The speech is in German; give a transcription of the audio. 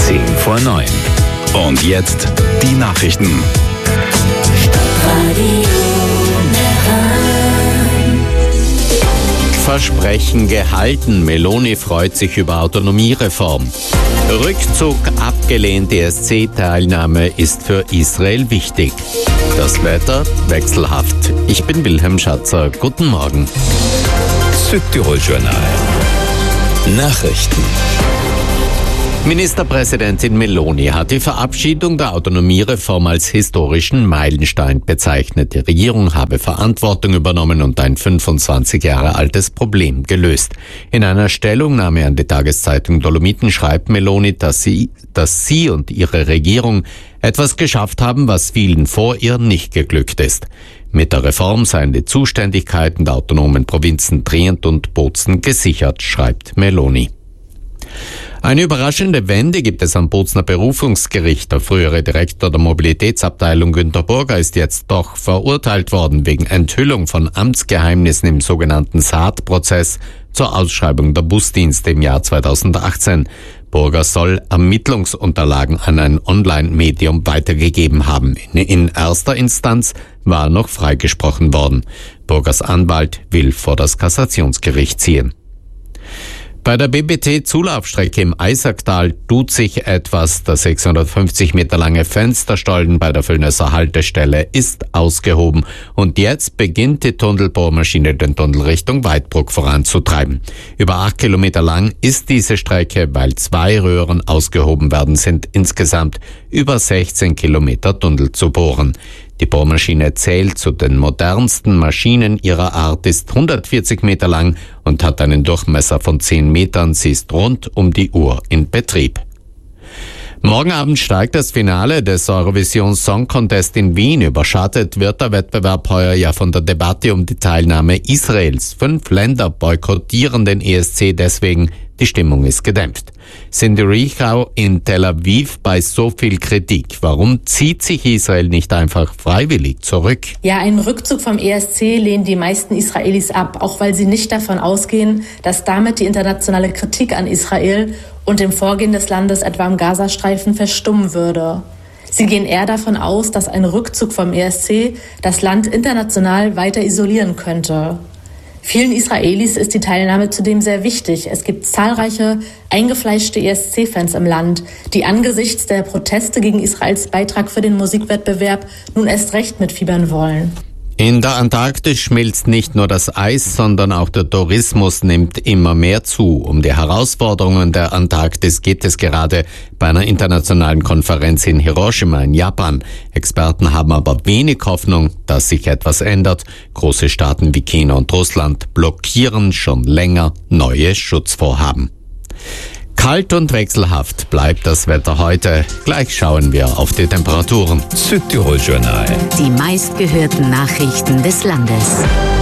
10:10. Und jetzt die Nachrichten. Versprechen gehalten. Meloni freut sich über Autonomiereform. Rückzug abgelehnt. ESC-Teilnahme ist für Israel wichtig. Das Wetter wechselhaft. Ich bin Wilhelm Schatzer. Guten Morgen. Südtirol-Journal. Nachrichten. Ministerpräsidentin Meloni hat die Verabschiedung der Autonomiereform als historischen Meilenstein bezeichnet. Die Regierung habe Verantwortung übernommen und ein 25 Jahre altes Problem gelöst. In einer Stellungnahme an die Tageszeitung Dolomiten schreibt Meloni, dass sie und ihre Regierung etwas geschafft haben, was vielen vor ihr nicht geglückt ist. Mit der Reform seien die Zuständigkeiten der autonomen Provinzen Trient und Bozen gesichert, schreibt Meloni. Eine überraschende Wende gibt es am Bozner Berufungsgericht. Der frühere Direktor der Mobilitätsabteilung Günter Burger ist jetzt doch verurteilt worden wegen Enthüllung von Amtsgeheimnissen im sogenannten Saatprozess zur Ausschreibung der Busdienste im Jahr 2018. Burger soll Ermittlungsunterlagen an ein Online-Medium weitergegeben haben. In erster Instanz war er noch freigesprochen worden. Burgers Anwalt will vor das Kassationsgericht ziehen. Bei der BBT-Zulaufstrecke im Eisacktal tut sich etwas. Der 650 Meter lange Fensterstollen bei der Völlnösser Haltestelle ist ausgehoben. Und jetzt beginnt die Tunnelbohrmaschine den Tunnel Richtung Weidbruck voranzutreiben. Über 8 Kilometer lang ist diese Strecke, weil 2 Röhren ausgehoben werden, sind insgesamt über 16 Kilometer Tunnel zu bohren. Die Bohrmaschine zählt zu den modernsten Maschinen ihrer Art, ist 140 Meter lang und hat einen Durchmesser von 10 Metern. Sie ist rund um die Uhr in Betrieb. Morgen Abend steigt das Finale des Eurovision Song Contest in Wien. Überschattet wird der Wettbewerb heuer ja von der Debatte um die Teilnahme Israels. 5 Länder boykottieren den ESC deswegen. Die Stimmung ist gedämpft. Cindy Riechau in Tel Aviv bei so viel Kritik. Warum zieht sich Israel nicht einfach freiwillig zurück? Ja, einen Rückzug vom ESC lehnen die meisten Israelis ab, auch weil sie nicht davon ausgehen, dass damit die internationale Kritik an Israel und dem Vorgehen des Landes etwa im Gazastreifen verstummen würde. Sie gehen eher davon aus, dass ein Rückzug vom ESC das Land international weiter isolieren könnte. Vielen Israelis ist die Teilnahme zudem sehr wichtig. Es gibt zahlreiche eingefleischte ESC-Fans im Land, die angesichts der Proteste gegen Israels Beitrag für den Musikwettbewerb nun erst recht mitfiebern wollen. In der Antarktis schmilzt nicht nur das Eis, sondern auch der Tourismus nimmt immer mehr zu. Um die Herausforderungen der Antarktis geht es gerade bei einer internationalen Konferenz in Hiroshima in Japan. Experten haben aber wenig Hoffnung, dass sich etwas ändert. Große Staaten wie China und Russland blockieren schon länger neue Schutzvorhaben. Kalt und wechselhaft bleibt das Wetter heute. Gleich schauen wir auf die Temperaturen. Südtirol-Journal. Die meistgehörten Nachrichten des Landes.